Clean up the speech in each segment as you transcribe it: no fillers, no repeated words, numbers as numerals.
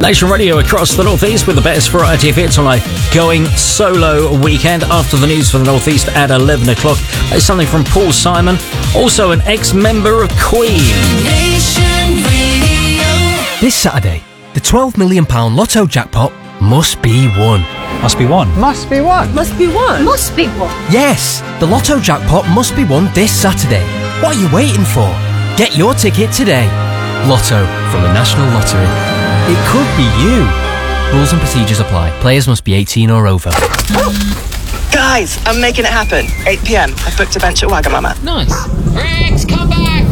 Nation Radio across the Northeast with the best variety of hits on a going solo weekend. After the news for the Northeast at 11 o'clock, there's something from Paul Simon, also an ex-member of Queen. Nation Radio. This Saturday, the £12 million Lotto jackpot must be won. Must be won. Must be won. Must be won. Must be won. Yes, the Lotto jackpot must be won this Saturday. What are you waiting for? Get your ticket today. Lotto from the National Lottery. It could be you. Rules and procedures apply. Players must be 18 or over. Guys, I'm making it happen. 8 p.m. I've booked a bench at Wagamama. Nice. Rex, come back!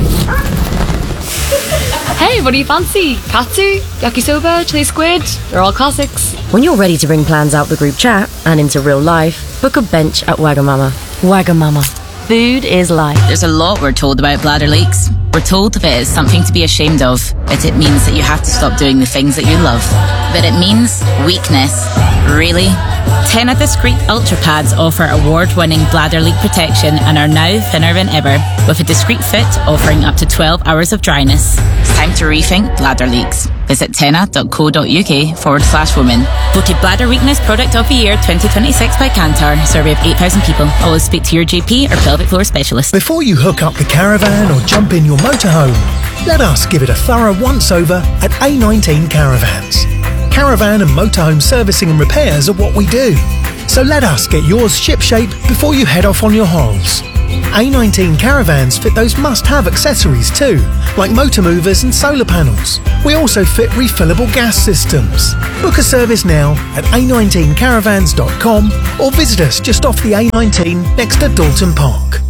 Hey, what do you fancy? Katsu, yakisoba, chili squid? They're all classics. When you're ready to bring plans out the group chat and into real life, book a bench at Wagamama. Wagamama. Food is life. There's a lot we're told about bladder leaks. We're told of it as something to be ashamed of, but it means that you have to stop doing the things that you love. But it means weakness. Really? Tena Discreet Ultra Pads offer award-winning bladder leak protection and are now thinner than ever, with a discreet fit offering up to 12 hours of dryness. It's time to rethink bladder leaks. Visit tena.co.uk/women. Voted Bladder Weakness Product of the Year 2026 by Kantar. Survey of 8,000 people. Always speak to your GP or pelvic floor specialist. Before you hook up the caravan or jump in your motorhome, let us give it a thorough once-over at A19 Caravans. Caravan and motorhome servicing and repairs are what we do. So let us get yours shipshape before you head off on your holes. A19 Caravans fit those must-have accessories too, like motor movers and solar panels. We also fit refillable gas systems. Book a service now at a19caravans.com or visit us just off the A19 next to Dalton Park.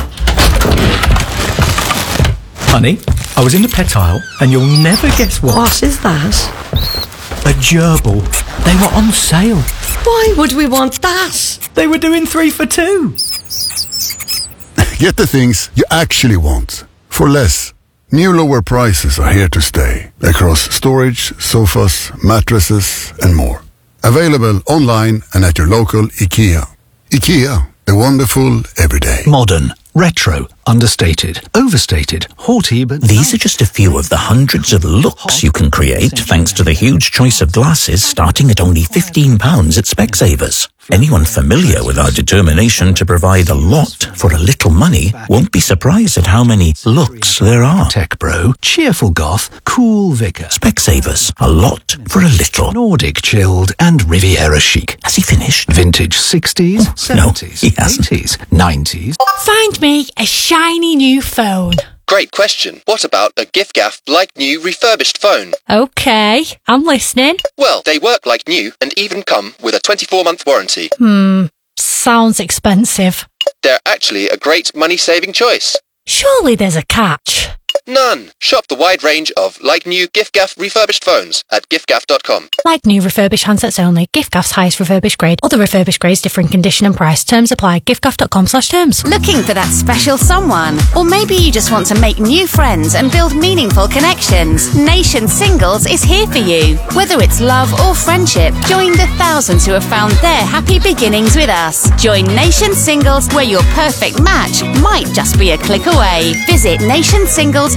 Honey, I was in the pet aisle and you'll never guess what. What is that? A gerbil. They were on sale. Why would we want that? They were doing 3 for 2. Get the things you actually want for less. New lower prices are here to stay across storage, sofas, mattresses and more. Available online and at your local IKEA. IKEA, the wonderful everyday. Modern, retro, understated, overstated, haughty, but... These are just a few of the hundreds of looks you can create thanks to the huge choice of glasses starting at only £15 at Specsavers. Anyone familiar with our determination to provide a lot for a little money won't be surprised at how many looks there are. Tech bro, cheerful goth, cool vicar. Specsavers, a lot for a little. Nordic chilled and Riviera chic. Has he finished? Vintage 60s, 70s, no, he hasn't. 80s, 90s. Find me a shiny new phone. Great question. What about a giff-gaff like new refurbished phone? Okay, I'm listening. Well, they work like new and even come with a 24-month warranty. Sounds expensive. They're actually a great money-saving choice. Surely there's a catch. None. Shop the wide range of like new giff-gaff refurbished phones at giffgaff.com. Like new refurbished handsets only. giffgaff's highest refurbished grade. Other refurbished grades differ in condition and price. Terms apply. giffgaff.com/terms. Looking for that special someone? Or maybe you just want to make new friends and build meaningful connections. Nation Singles is here for you. Whether it's love or friendship, join the thousands who have found their happy beginnings with us. Join Nation Singles, where your perfect match might just be a click away. Visit nationsingles.co.uk.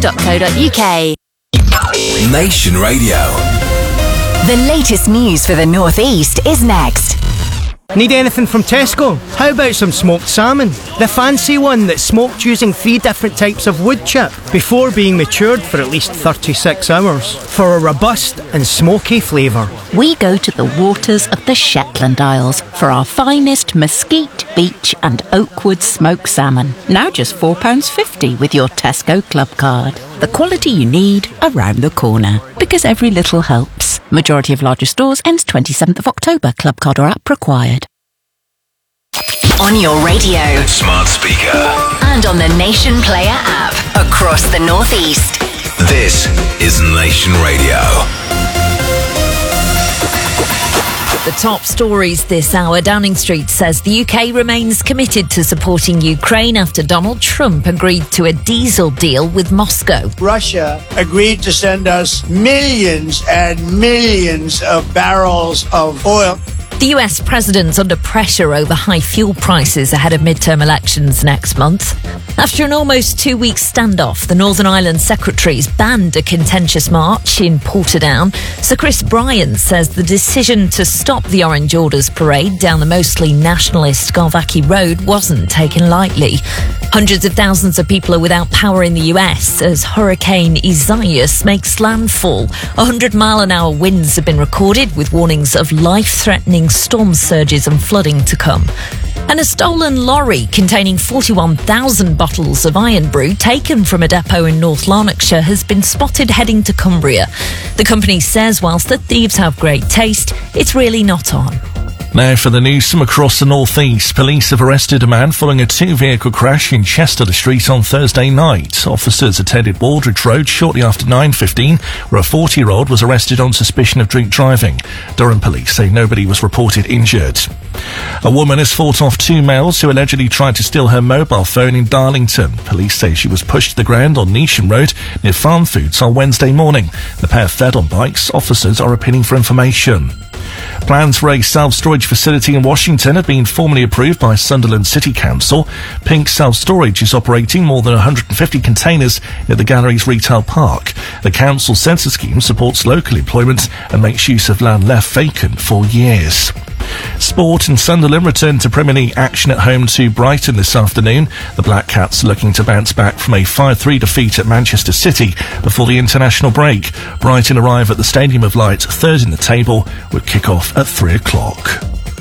Nation Radio. The latest news for the Northeast is next. Need anything from Tesco? How about some smoked salmon? The fancy one that's smoked using 3 different types of wood chip before being matured for at least 36 hours for a robust and smoky flavour. We go to the waters of the Shetland Isles for our finest mesquite, beach and oakwood smoked salmon. Now just £4.50 with your Tesco Club card. The quality you need around the corner. Because every little helps. Majority of larger stores ends 27th of October. Club card or app required. On your radio, Smart speaker. and on the Nation Player app across the Northeast. This is Nation Radio. The top stories this hour. Downing Street says the UK remains committed to supporting Ukraine after Donald Trump agreed to a diesel deal with Moscow. Russia agreed to send us millions and millions of barrels of oil. The US president's under pressure over high fuel prices ahead of midterm elections next month. After an almost 2-week standoff, the Northern Ireland secretaries banned a contentious march in Portadown. Sir Chris Bryan says the decision to stop the Orange Orders parade down the mostly nationalist Galvackie Road wasn't taken lightly. Hundreds of thousands of people are without power in the US as Hurricane Isaias makes landfall. 100-mile-an-hour winds have been recorded with warnings of life-threatening storm surges and flooding to come. And a stolen lorry containing 41,000 bottles of Iron Brew taken from a depot in North Lanarkshire has been spotted heading to Cumbria. The company says whilst the thieves have great taste, it's really not on. Now for the news from across the North East. Police have arrested a man following a two-vehicle crash in Chester Street on Thursday night. Officers attended Waldridge Road shortly after 9:15, where a 40-year-old was arrested on suspicion of drink driving. Durham police say nobody was reported injured. A woman has fought off two males who allegedly tried to steal her mobile phone in Darlington. Police say she was pushed to the ground on Neesham Road near Farm Foods on Wednesday morning. The pair fled on bikes. Officers are appealing for information. Plans for a self-storage facility in Washington have been formally approved by Sunderland City Council. Pink Self-Storage is operating more than 150 containers near the gallery's retail park. The council says the scheme supports local employment and makes use of land left vacant for years. Sport and Sunderland return to Premier League action at home to Brighton this afternoon. The Black Cats looking to bounce back from a 5-3 defeat at Manchester City before the international break. Brighton arrive at the Stadium of Light, third in the table, with kick-off at 3 o'clock.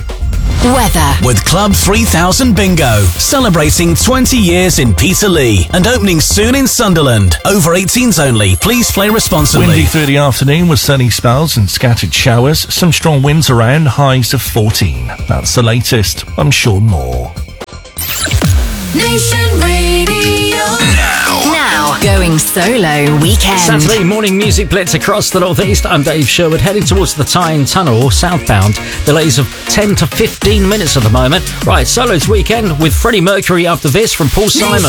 Weather. With Club 3000 Bingo, celebrating 20 years in Peterlee and opening soon in Sunderland. Over 18s only. Please play responsibly. Windy through the afternoon with sunny spells and scattered showers. Some strong winds around, highs of 14. That's the latest. I'm Sean Moore. Nation Radio. Now, going solo weekend. Saturday morning music blitz across the North East. I'm Dave Sherwood, heading towards the Tyne Tunnel, southbound. Delays of 10 to 15 minutes at the moment. Right, Solo's weekend with Freddie Mercury after this from Paul Simon.